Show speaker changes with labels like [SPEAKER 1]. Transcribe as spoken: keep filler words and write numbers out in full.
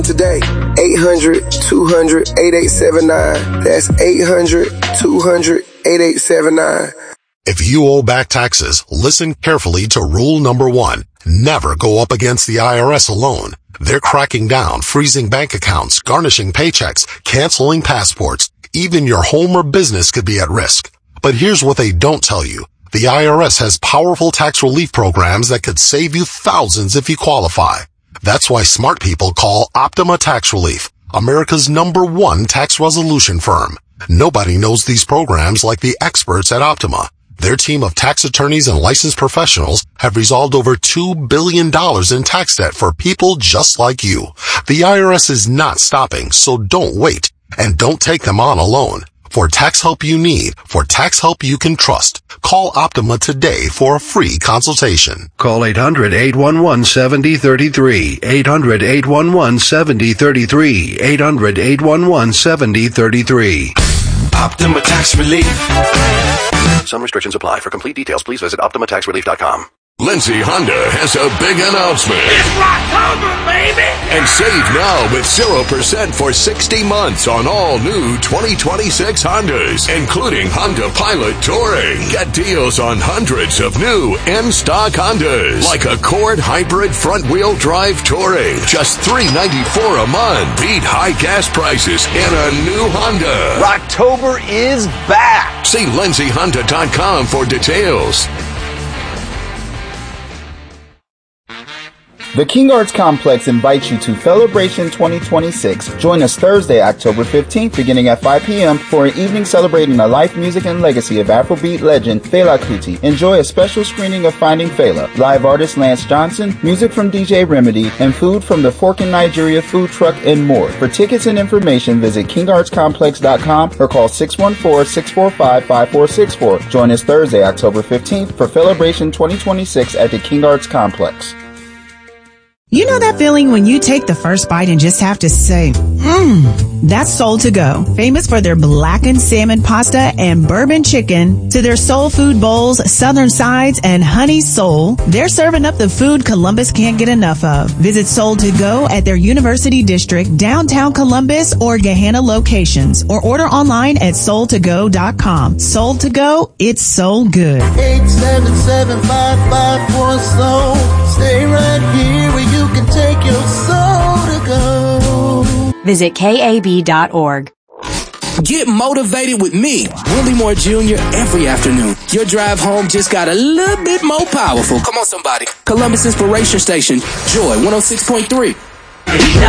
[SPEAKER 1] Today, eight hundred, two hundred, eighty-eight seventy-nine. That's eight hundred, two hundred, eighty-eight seventy-nine.
[SPEAKER 2] If you owe back taxes, listen carefully to rule number one. Never go up against the I R S alone. They're cracking down, freezing bank accounts, garnishing paychecks, canceling passports. Even your home or business could be at risk. But here's what they don't tell you. The I R S has powerful tax relief programs that could save you thousands if you qualify. That's why smart people call Optima Tax Relief, America's number one tax resolution firm. Nobody knows these programs like the experts at Optima. Their team of tax attorneys and licensed professionals have resolved over two billion dollars in tax debt for people just like you. The I R S is not stopping, so don't wait. And don't take them on alone. For tax help you need, for tax help you can trust, call Optima today for a free consultation.
[SPEAKER 3] Call eight hundred, eight one one, seven zero three three, eight hundred, eight one one, seven zero three three, eight hundred, eight one one, seven zero three three.
[SPEAKER 4] Optima Tax Relief.
[SPEAKER 3] Some restrictions apply. For complete details, please visit optima tax relief dot com.
[SPEAKER 5] Lindsay Honda has a big announcement.
[SPEAKER 4] It's Rocktober, baby!
[SPEAKER 5] And save now with zero percent for sixty months on all new twenty twenty-six Hondas, including Honda Pilot Touring. Get deals on hundreds of new in-stock Hondas, like Accord Hybrid Front-Wheel Drive Touring. Just three hundred ninety-four dollars a month. Beat high gas prices in a new Honda.
[SPEAKER 6] Rocktober is back!
[SPEAKER 5] See lindsay honda dot com for details.
[SPEAKER 7] The King Arts Complex invites you to Celebration twenty twenty-six. Join us Thursday, October fifteenth, beginning at five p.m. for an evening celebrating the life, music, and legacy of Afrobeat legend Fela Kuti. Enjoy a special screening of Finding Fela, live artist Lance Johnson, music from D J Remedy, and food from the Fork in Nigeria food truck and more. For tickets and information, visit king arts complex dot com or call six one four, six four five, five four six four. Join us Thursday, October fifteenth for Celebration twenty twenty-six at the King Arts Complex.
[SPEAKER 8] You know that feeling when you take the first bite and just have to say, mmm, that's Soul to Go. Famous for their blackened salmon pasta and bourbon chicken, to their soul food bowls, southern sides, and honey soul, they're serving up the food Columbus can't get enough of. Visit Soul to Go at their University District, downtown Columbus, or Gahanna locations, or order online at soul to go dot com. Soul to Go, it's so good.
[SPEAKER 9] eight seven seven, five five four, soul. Stay right here where you can take your soul to go.
[SPEAKER 10] Visit K A B dot org.
[SPEAKER 4] Get motivated with me, Willie Moore Junior, every afternoon. Your drive home just got a little bit more powerful. Come on, somebody. Columbus Inspiration Station, Joy one oh six point three.